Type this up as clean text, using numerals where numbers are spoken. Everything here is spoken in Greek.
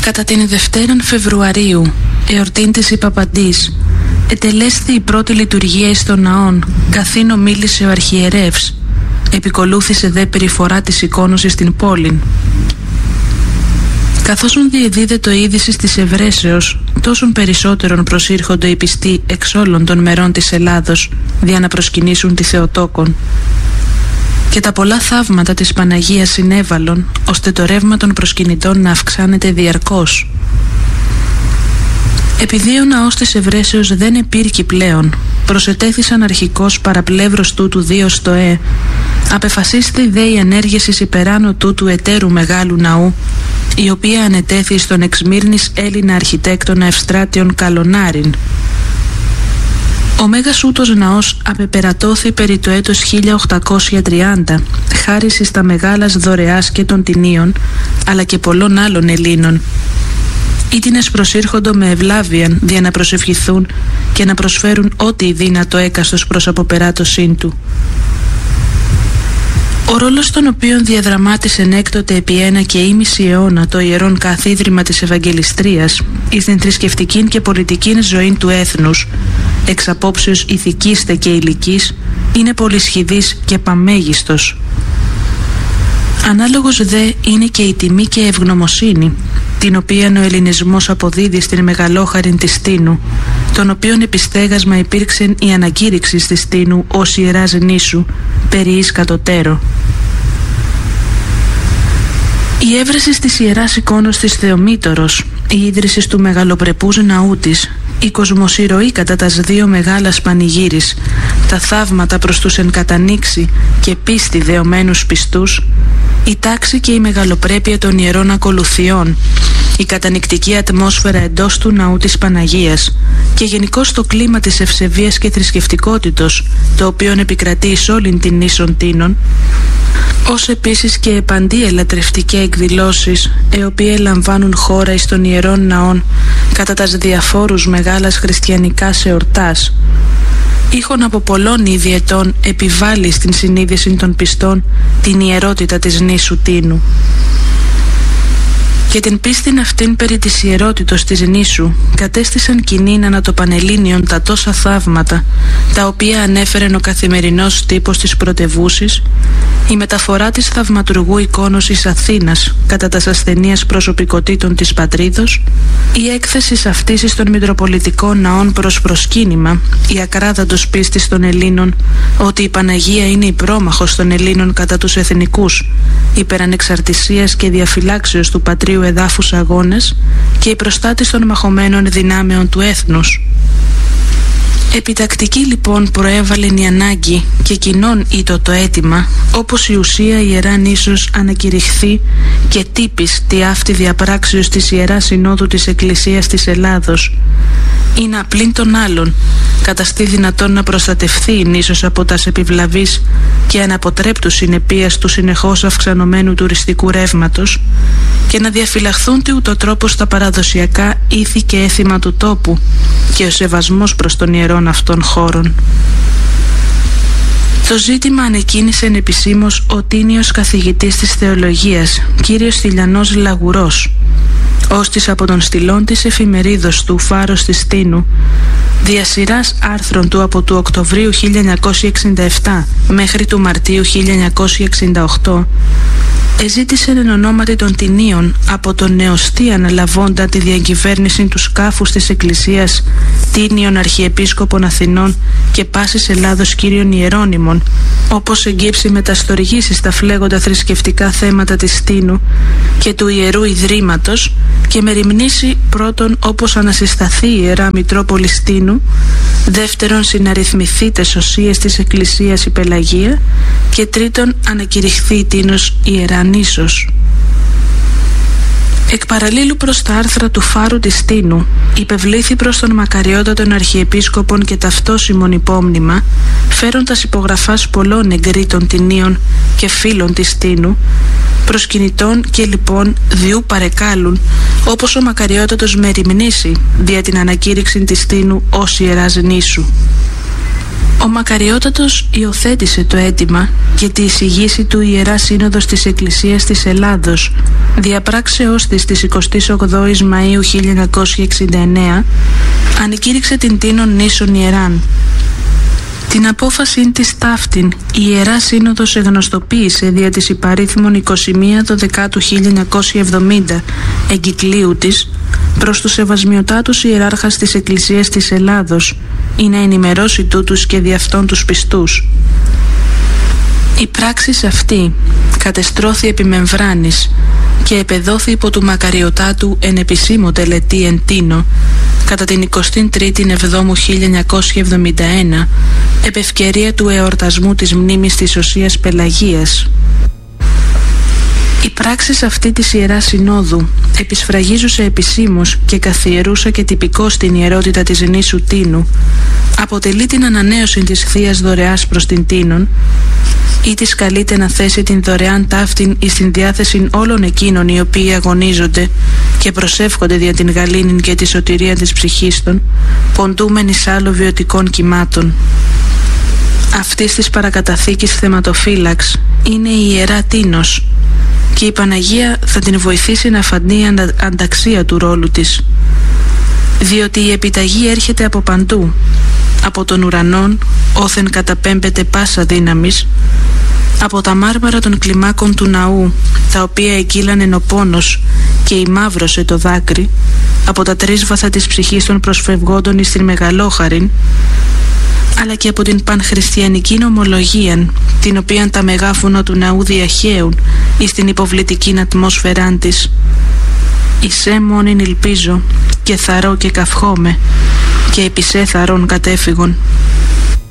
Κατά την Δευτέραν Φεβρουαρίου, εορτήν της Ιπαπαντής, ετελέσθη η πρώτη λειτουργία εις των ναών, καθήν ομίλησε ο αρχιερεύς. Επικολούθησε δε περιφορά της εικόνωσης στην πόλην. Καθώς διεδίδε το είδησης της Ευρέσεως, τόσον περισσότερον προσήρχονται οι πιστοί εξ όλων των μερών της Ελλάδος, δια να προσκυνήσουν τη Θεοτόκον. Και τα πολλά θαύματα της Παναγίας συνέβαλον, ώστε το ρεύμα των προσκυνητών να αυξάνεται διαρκώς. Επειδή ο ναός της Ευρέσεως δεν επήρκει πλέον, προσετέθησαν αρχικώς παραπλεύρος τούτου δύο στο απεφασίστη δε η ενέργειας υπεράνω τούτου εταίρου μεγάλου ναού, η οποία ανετέθη στον εξ Μύρνης Έλληνα αρχιτέκτονα Ευστράτιον Καλονάριν. Ο μέγας ούτος ναός απεπερατώθη περί το έτος 1830, χάρις εις τα μεγάλας δωρεάς και των τινίων, αλλά και πολλών άλλων Ελλήνων. Ήτινες προσήρχοντο με ευλάβιαν δια να προσευχηθούν και να προσφέρουν ό,τι δύνατο έκαστος προς αποπεράτωσήν του. Ο ρόλος τον οποίον διαδραμάτισεν έκτοτε επί 1 και ήμισι αιώνα το ιερόν καθίδρυμα της Ευαγγελιστρίας εις την θρησκευτικήν και πολιτικήν ζωήν του έθνους, εξ απόψεως ηθικής τε και υλικής, είναι πολυσχηδής και παμέγιστος. Ανάλογος δε είναι και η τιμή και ευγνωμοσύνη, την οποία ο Ελληνισμός αποδίδει στην μεγαλόχαρην της Τίνου, τον οποίον επιστέγασμα υπήρξεν η ανακήρυξη της Τίνου ως ιεράς νήσου, περί εις κατωτέρω. Η έβρεση της ιεράς εικόνος της Θεομήτωρος, η ίδρυση του μεγαλοπρεπούς ναού της, η κοσμοσυρωή κατά τας δύο μεγάλας πανηγύρις, τα θαύματα προς τους εν κατανήξη και πίστη δεωμένους πιστούς, η τάξη και η μεγαλοπρέπεια των ιερών ακολουθιών, η κατανυκτική ατμόσφαιρα εντός του ναού της Παναγίας και γενικώς το κλίμα της ευσεβίας και θρησκευτικότητος, το οποίο επικρατεί εις όλην την νήσον Τίνων, ως επίσης και επαντή ελατρευτικές εκδηλώσεις, οι οποίες λαμβάνουν χώρα εις των ιερών ναών κατά τας διαφόρους μεγάλας χριστιανικάς εορτάς, είχον από πολλών ιδιαιτών επιβάλλει στην συνείδηση των πιστών την ιερότητα της νήσου Τίνου. Και την πίστην αυτήν περί της ιερότητος της νήσου κατέστησαν κοινήν ανά το Πανελλήνιον τα τόσα θαύματα, τα οποία ανέφερεν ο καθημερινός τύπος της πρωτευούσης, η μεταφορά της θαυματουργού εικόνος εις Αθήνας κατά τας ασθενείας προσωπικότητων της πατρίδος, η έκθεση αυτής εις των μητροπολιτικών ναών προς προσκύνημα, η ακράδαντος πίστης των Ελλήνων ότι η Παναγία είναι η πρόμαχος των Ελλήνων κατά τους εθνικούς, υπερανεξαρτησίας και διαφυλάξεως του πατρίου εδάφους αγώνες και η προστάτης των μαχωμένων δυνάμεων του έθνους. Επιτακτική λοιπόν προέβαλεν η ανάγκη και κοινών ήτο το αίτημα, όπως η ουσία ιερά νήσος ανακηρυχθεί και τύπης τη αυτή διαπράξεως της Ιεράς Συνόδου της Εκκλησίας της Ελλάδος, είναι απλήν των άλλων καταστεί δυνατόν να προστατευθεί η νήσος από τας επιβλαβείς και αναποτρέπτους συνεπίας του συνεχώς αυξανωμένου τουριστικού ρεύματος και να διαφυλαχθούν τι ούτω τρόπο στα παραδοσιακά ήθη και έθιμα του τόπου και ο σεβασμός προς των ιερών αυτών χώρων. Το ζήτημα ανεκκίνησεν επισήμως ο τίνιος καθηγητής της θεολογίας, κύριος Θηλιανός Λαγουρός, ώστις από τον στυλών της εφημερίδος του Φάρος της Τίνου, δια σειράς άρθρων του από του Οκτωβρίου 1967 μέχρι του Μαρτίου 1968, εζήτησε εν ονόματι των Τινίων από τον νεοστή αναλαβώντα τη διακυβέρνηση του σκάφους της Εκκλησίας Τίνιων Αρχιεπίσκοπων Αθηνών και πάσης Ελλάδος κύριων Ιερώνυμων, όπως εγκύψει μεταστοργήσεις τα φλέγοντα θρησκευτικά θέματα της Τίνου και του Ιερού Ιδρύματος και μεριμνήσει πρώτον όπως ανασυσταθεί η Ιερά Μητρόπολης Τίνου, δεύτερον συναριθμηθεί τες οσίες της Εκκλησίας η Πελαγία και τρίτον ανακηρυχθεί η Τίνος Ιερά Νήσος. Εκ παραλλήλου προς τα άρθρα του Φάρου της Τίνου υπευλήθη προς τον μακαριότατον Αρχιεπίσκοπον και ταυτόσιμον υπόμνημα, φέροντας υπογραφάς πολλών εγκρίτων Τινίων και φίλων της Τίνου, προσκυνητών και λοιπόν διού παρεκάλουν, όπως ο μακαριότατος μεριμνήσει δια την ανακήρυξη της Τίνου ως Ιεράς Νήσου. Ο Μακαριότατος υιοθέτησε το αίτημα και τη εισηγήση του Ιερά Σύνοδος της Εκκλησίας της Ελλάδος διαπράξεώς της 28ης Μαΐου 1969 ανεκήρυξε την τίνον νήσον Ιεράν. Την απόφαση της ταύτην η Ιερά Σύνοδος εγνωστοποίησε δια της υπαρίθμων 21 Δεκάτου 1970 εγκυκλίου της προς τους σεβασμιωτάτους ιεράρχας της Εκκλησίας της Ελλάδος ή να ενημερώσει τούτους και δι' αυτών τους πιστούς. Η πράξη αυτή κατεστρώθη επί μεμβράνης και επεδόθη υπό του Μακαριωτάτου εν επισήμω τελετή εν τίνο κατά την 23η Εβδόμου 1971 επ' ευκαιρία του εορτασμού της μνήμης της Οσίας Πελαγίας. Η πράξη αυτή της Ιεράς Συνόδου επισφραγίζουσε επισήμως και καθιερούσα και τυπικώς την ιερότητα της νήσου Τίνου, αποτελεί την ανανέωση της Θείας Δωρεάς προς την Τίνον ή της καλείται να θέσει την δωρεάν ταύτην εις την διάθεση όλων εκείνων οι οποίοι αγωνίζονται και προσεύχονται δια την γαλήνην και τη σωτηρία της ψυχής των, ποντούμενης άλλο βιωτικών κυμάτων. Αυτής της παρακαταθήκης θεματοφύλαξ είναι η Ιερά Τίνος και η Παναγία θα την βοηθήσει να φανεί ανταξία του ρόλου της, διότι η επιταγή έρχεται από παντού, από τον ουρανόν όθεν καταπέμπεται πάσα δύναμης, από τα μάρμαρα των κλιμάκων του ναού, τα οποία εκύλανε ο πόνος και ημαύρωσε το δάκρυ, από τα τρίσβαθα της ψυχής των προσφευγόντων εις την μεγαλόχαρην, αλλά και από την πανχριστιανική νομολογία, την οποία τα μεγάφωνα του ναού διαχέουν εις την υποβλητική ατμόσφαιράν της. Ισέ μόνην ελπίζω και θαρώ και καυχόμαι και επισέ θαρών κατέφυγον.